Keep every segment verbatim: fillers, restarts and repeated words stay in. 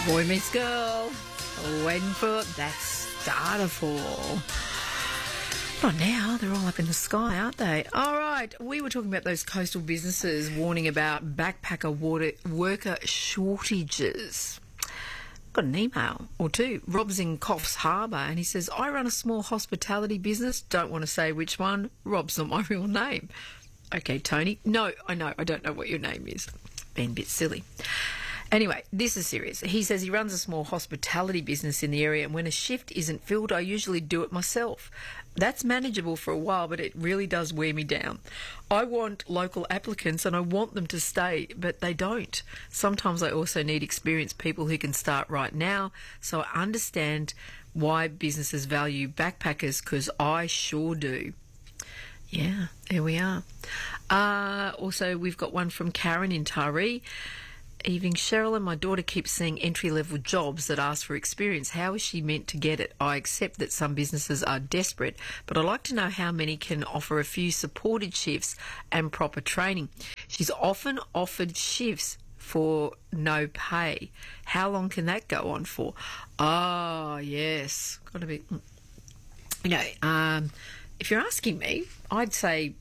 Boy meets girl, waiting for that star to fall. Not now, they're all up in the sky, aren't they? All right, we were talking about those coastal businesses warning about backpacker water worker shortages. Got an email or two. Rob's in Coffs Harbour and he says, I run a small hospitality business. Don't want to say which one. Rob's not my real name. Okay, Tony. No, I know. I don't know what your name is. Being a bit silly. Anyway, this is serious. He says he runs a small hospitality business in the area and when a shift isn't filled, I usually do it myself. That's manageable for a while, but it really does wear me down. I want local applicants and I want them to stay, but they don't. Sometimes I also need experienced people who can start right now, so I understand why businesses value backpackers, because I sure do. Yeah, there we are. Uh, also, we've got one from Karen in Taree. Evening, Cheryl, and my daughter keeps seeing entry-level jobs that ask for experience. How is she meant to get it? I accept that some businesses are desperate, but I'd like to know how many can offer a few supported shifts and proper training. She's often offered shifts for no pay. How long can that go on for? Oh, yes. Got to be... You know, um, if you're asking me, I'd say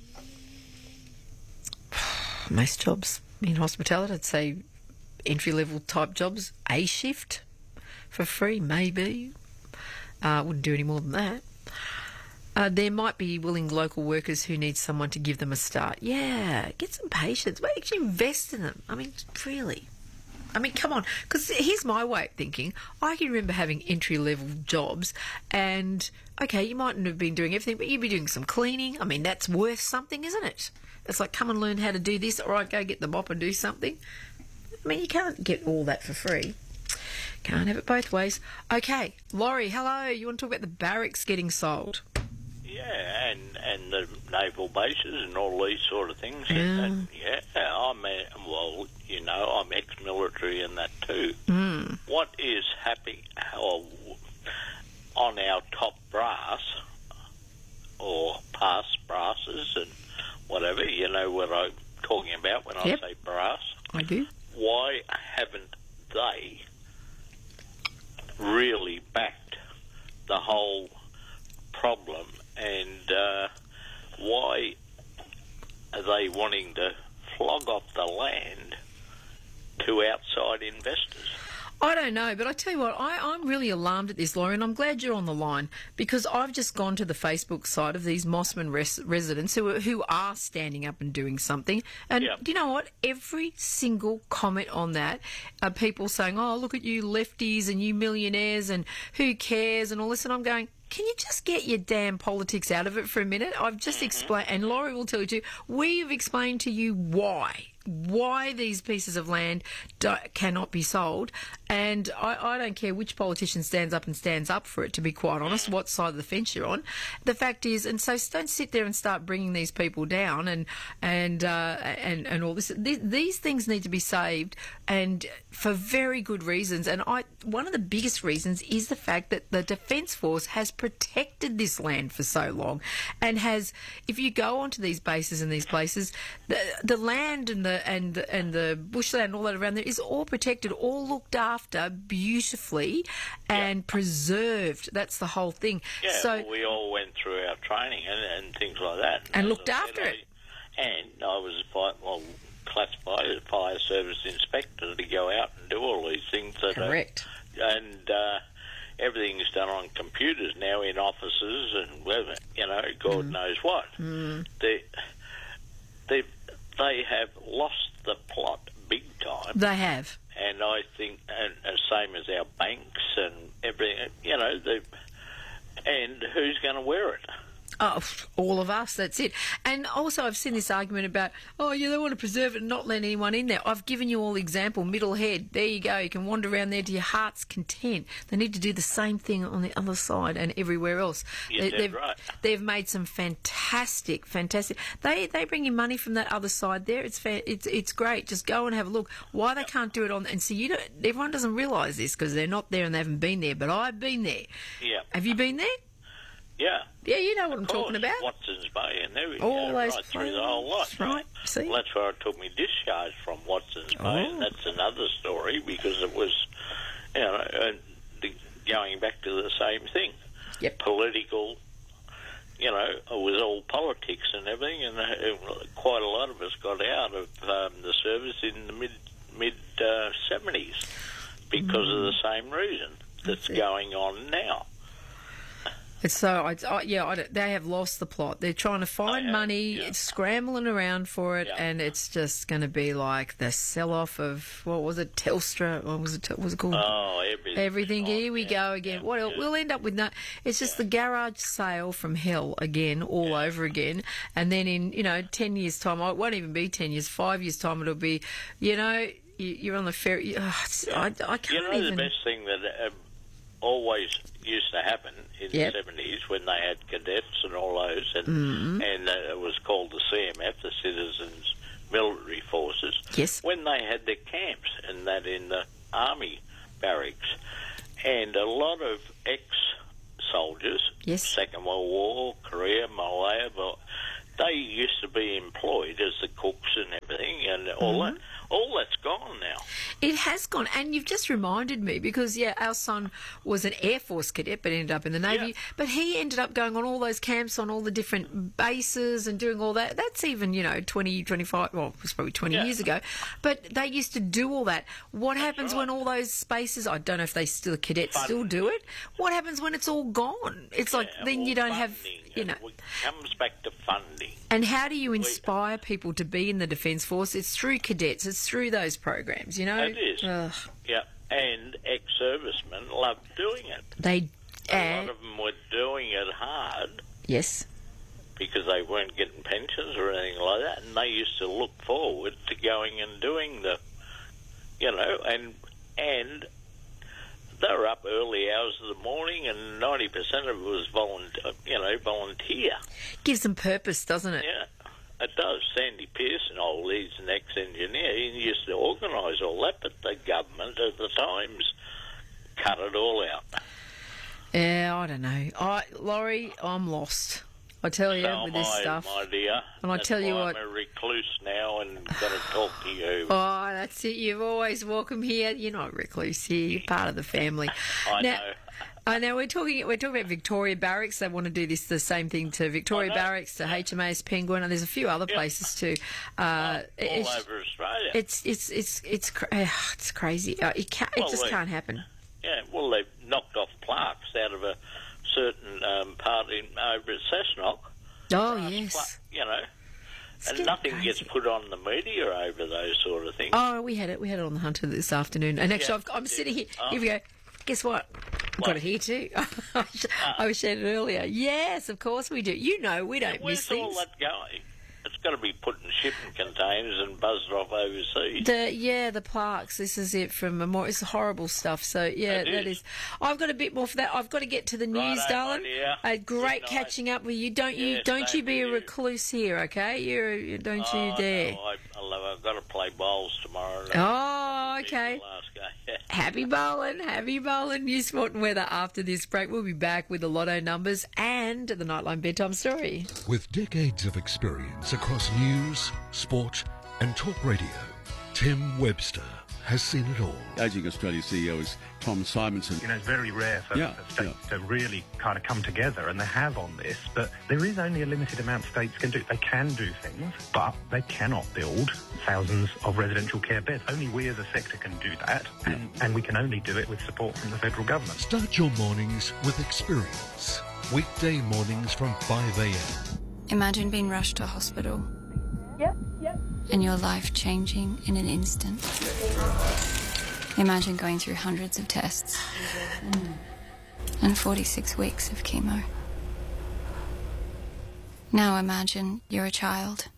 most jobs in hospitality, I'd say entry-level type jobs, a shift for free, maybe. Uh, wouldn't do any more than that. Uh, there might be willing local workers who need someone to give them a start. Yeah, get some patience. But actually invest in them. I mean, really. I mean, come on. Because here's my way of thinking. I can remember having entry-level jobs and, okay, you mightn't have been doing everything, but you'd be doing some cleaning. I mean, that's worth something, isn't it? It's like, come and learn how to do this. All right, go get the mop and do something. I mean, you can't get all that for free. Can't have it both ways. Okay, Laurie, hello. You want to talk about the barracks getting sold? Yeah, and, and the naval bases and all these sort of things. Yeah. And, and, yeah, I'm, a, well, you know, I'm ex-military and that too. Mm. What is happening uh, on our top brass, or past brasses and whatever, you know what I'm talking about when Yep. I say brass? I do. Why haven't they really backed the whole problem, and uh, why are they wanting to flog off the land to outside investors? I don't know, but I tell you what, I, I'm really alarmed at this, Laurie, and I'm glad you're on the line because I've just gone to the Facebook side of these Mossman res- residents who are, who are standing up and doing something. And Yep. do you know what? Every single comment on that are people saying, oh, look at you lefties and you millionaires and who cares and all this. And I'm going, can you just get your damn politics out of it for a minute? I've just Mm-hmm. explained, and Laurie will tell you too, we've explained to you why. Why these pieces of land do, cannot be sold. And I, I don't care which politician stands up and stands up for it, to be quite honest, what side of the fence you're on. The fact is, and so don't sit there and start bringing these people down and and uh, and, and all this. These, these things need to be saved, and for very good reasons. And I, one of the biggest reasons is the fact that the Defence Force has protected this land for so long and has, if you go onto these bases and these places, the, the land and the and and the bushland and all that around there is all protected, all looked after beautifully and Yeah. preserved. That's the whole thing. Yeah, so well, we all went through our training and, and things like that. And as looked I after said, it. I, and I was fire, well, classified as a fire service inspector to go out and do all these things. That correct. Are, and uh, everything is done on computers now in offices and, well, you know, God Mm. knows what. Mm. They, they, they have lost the plot big time. They have. And I think, and uh, same as our banks and everything, you know, they, and who's going to wear it? Oh, all of us, that's it. And also I've seen this argument about, oh, yeah, they want to preserve it and not let anyone in there. I've given you all the example, Middle Head. There you go. You can wander around there to your heart's content. They need to do the same thing on the other side and everywhere else. You're they, dead they've, right. they've made some fantastic, fantastic... They they bring in money from that other side there. It's fa- it's it's great. Just go and have a look. Why they can't do it on... And see, you don't, everyone doesn't realise this because they're not there and they haven't been there, but I've been there. Yeah. Have you been there? Yeah. Yeah, you know what I'm Of course, talking about. Watson's Bay and everything. All yeah, those right through the whole lot. That's right. See? Well, that's where I took my discharge from, Watson's Bay. Oh. And that's another story because it was Yep. political. You know, it was all politics and everything, and uh, quite a lot of us got out of um, the service in the mid mid uh, seventies because mm. of the same reason that's, that's going on now. It's so, I, I, yeah, I don't, they have lost the plot. They're trying to find money, yeah. scrambling around for it, yeah. and it's just going to be like the sell-off of, what was it, Telstra, what was it, what was it called? Oh, everything. Everything, here we yeah. go again. Yeah. What else? We'll end up with no, it's just yeah. the garage sale from hell again, all yeah. over again, and then in, you know, ten years' time, it won't even be ten years, five years' time, it'll be, you know, you, you're on the ferry, oh, yeah. I, I can't You know, even... the best thing that uh, always used to happen in yep. the seventies when they had cadets and all those, and mm-hmm. and uh, it was called the C M F, the Citizens Military Forces. Yes. When they had their camps and that in the army barracks, and a lot of ex-soldiers, yes. Second World War, Korea, Malaya, they used to be employed as the cooks and everything, and all mm-hmm. that. All that's gone now. It has gone, and you've just reminded me because, yeah, our son was an Air Force cadet but ended up in the Navy, yeah. but he ended up going on all those camps on all the different bases and doing all that. That's even, you know, twenty, twenty-five, well, it was probably twenty yeah. years ago, but they used to do all that. What that's happens right. when all those spaces, I don't know if they still, cadets funding. still do it, what happens when it's all gone? It's yeah, like then you don't funding. have, you know. It comes back to funding. And how do you inspire people to be in the Defence Force? It's through cadets. It's through those programs, you know? It is. Ugh. Yeah, and ex-servicemen love doing it. They... A uh, lot of them were doing it hard. Yes. Because they weren't getting pensions or anything like that, and they used to look forward to going and doing the, you know, and and they were up early hours of the morning, and ninety percent of it was volunteer, you know, volunteer. Gives them purpose, doesn't it? Yeah, it does. Sandy Pearson, old, he's an ex-engineer. He used to organise all that, but the government at the times cut it all out. Yeah, I don't know. I, Laurie, I'm lost. I tell you, so with this I, stuff. My dear. And I that's tell you why what. I'm a recluse now and got to talk to you. Oh, that's it. You're always welcome here. You're not a recluse here. You're part of the family. I now, know. I know we're talking. We're talking about Victoria Barracks. They want to do this the same thing to Victoria Barracks, to H M A S Penguin, and there's a few other yep. places too. Uh, all it's, over Australia. It's it's it's it's it's crazy. Uh, it can't, well, it just they, can't happen. Yeah. Well, they've knocked off plaques out of a certain um, part in over at Cessnock. Oh, yes. Pla- you know, it's and nothing crazy. gets put on the media over those sort of things. Oh, we had it. We had it on the Hunter this afternoon. And actually, yeah, I've, I'm yeah. sitting here. Oh. Here we go. Guess what? I've got it here too. I was shared it earlier. Yes, of course we do. You know, we don't Where's miss things. all that going? It's got to be put in shipping containers and buzzed off overseas. The, yeah, the plaques. This is it from Memorial. It's horrible stuff. So, yeah, it that is. is. I've got a bit more for that. I've got to get to the news, Righto, darling. my Uh, great catching up with you. Don't you yes, Don't you be a you. recluse here, okay? You're, don't oh, you dare. No, I, I love, I've got to play bowls tomorrow. Oh, okay. Yeah. Happy bowling, happy bowling. News, sport and weather after this break. We'll be back with the lotto numbers and the Nightline Bedtime Story. With decades of experience across news, sport and talk radio, Tim Webster has seen it all. Ageing Australia C E O is Tom Simonson. You know, it's very rare for, yeah, for states yeah. to really kind of come together, and they have on this, but there is only a limited amount states can do. They can do things, but they cannot build thousands of residential care beds. Only we as a sector can do that, yeah. and, and we can only do it with support from the federal government. Start your mornings with experience. Weekday mornings from five a.m. Imagine being rushed to hospital. Yep, yep. And your life changing in an instant. Imagine going through hundreds of tests and forty-six weeks of chemo. Now imagine you're a child.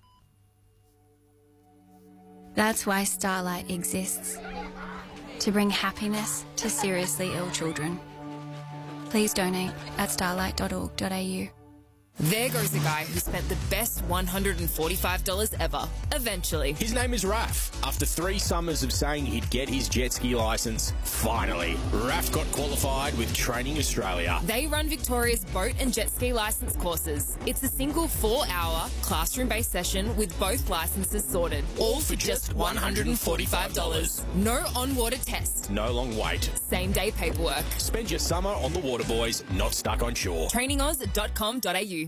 That's why Starlight exists. To bring happiness to seriously ill children. Please donate at starlight dot org dot a u. There goes a guy who spent the best one hundred forty-five dollars ever, eventually. His name is Raf. After three summers of saying he'd get his jet ski licence, finally, Raf got qualified with Training Australia. They run Victoria's boat and jet ski licence courses. It's a single four-hour classroom-based session with both licences sorted, all for just one hundred forty-five dollars. No on-water test. No long wait. Same-day paperwork. Spend your summer on the water, boys, not stuck on shore. training oz dot com dot a u